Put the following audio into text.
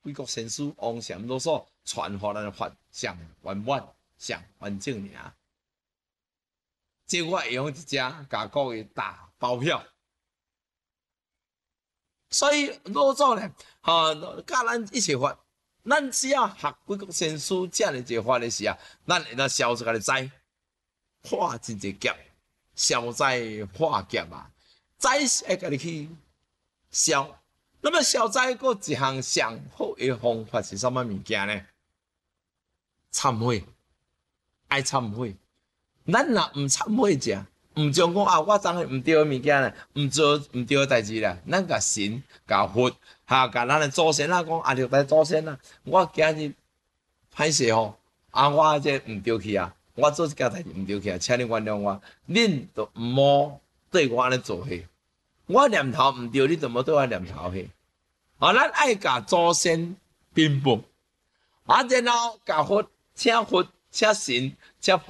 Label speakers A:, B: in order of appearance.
A: 贵国先师王禅啰嗦传予咱的法上圆满、上完整尔。结果会用一只甲各位打包票。所以老早咧，甲咱一起发，咱只要学贵国先师这样的一个法的时啊，咱会当消出来的灾，化真一劫，消灾化劫啊！灾是会甲你去消，那么消灾个一项上好的方法是什么物件呢？忏悔，爱忏悔。咱若毋忏悔者，毋将讲啊，我昨日毋对的物件咧，毋做毋对的代志咧，咱甲神、甲佛、甲咱的祖先啊讲啊，六代祖先啊，我今日歹势吼，啊，我这毋对去啊，我做一件代志毋对去啊，请你原谅我，恁就毋好对我安尼做伙。我念头毋对，你就无对我念头去。啊，咱爱甲祖先禀报，啊，然后甲佛，请佛，请神，请